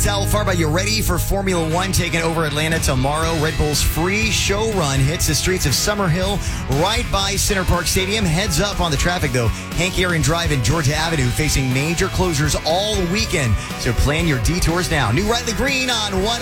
It's Al Farba. You ready for Formula One taking over Atlanta tomorrow? Red Bull's free show run hits the streets of Summerhill right by Center Parc Stadium. Heads up on the traffic, though. Hank Aaron Drive and Georgia Avenue facing major closures all weekend. So plan your detours now. New Riley Green on 1